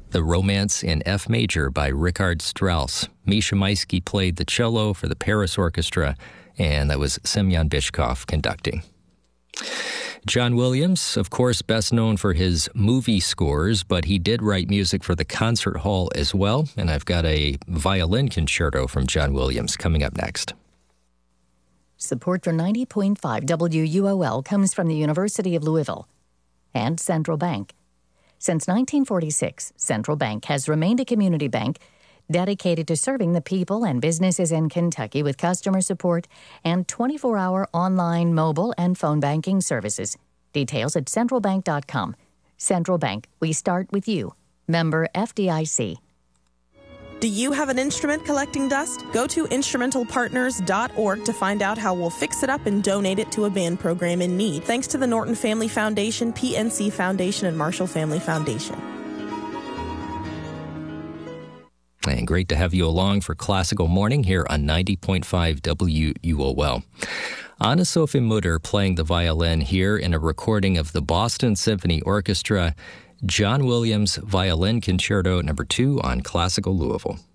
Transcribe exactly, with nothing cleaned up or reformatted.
The Romance in F Major by Richard Strauss. Misha Maisky played the cello for the Paris Orchestra, and that was Semyon Bishkov conducting. John Williams, of course, best known for his movie scores, but he did write music for the concert hall as well, and I've got a violin concerto from John Williams coming up next. Support for ninety point five W U O L comes from the University of Louisville and Central Bank. Since nineteen forty-six, Central Bank has remained a community bank dedicated to serving the people and businesses in Kentucky with customer support and twenty-four hour online, mobile, and phone banking services. Details at central bank dot com. Central Bank, we start with you. Member F D I C. Do you have an instrument collecting dust? Go to instrumental partners dot org to find out how we'll fix it up and donate it to a band program in need. Thanks to the Norton Family Foundation, P N C Foundation, and Marshall Family Foundation. And great to have you along for Classical Morning here on ninety point five W U O L. Anna-Sophie Mutter playing the violin here in a recording of the Boston Symphony Orchestra, John Williams Violin Concerto number two on Classical Louisville.